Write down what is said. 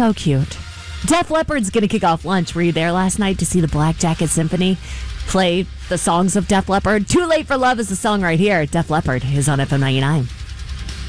So cute. Def Leppard's going to kick off lunch. Were you there last night to see the Black Jacket Symphony play the songs of Def Leppard? Too Late for Love is the song right here. Def Leppard is on FM 99.